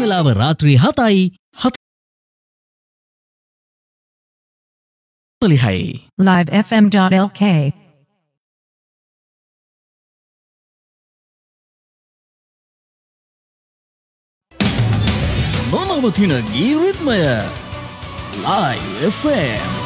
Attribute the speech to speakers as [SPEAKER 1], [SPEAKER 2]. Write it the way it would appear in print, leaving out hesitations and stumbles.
[SPEAKER 1] වේලාව රාත්‍රී 7:40.
[SPEAKER 2] livefm.lk
[SPEAKER 1] නොනවතින ගී රිද්මය Live FM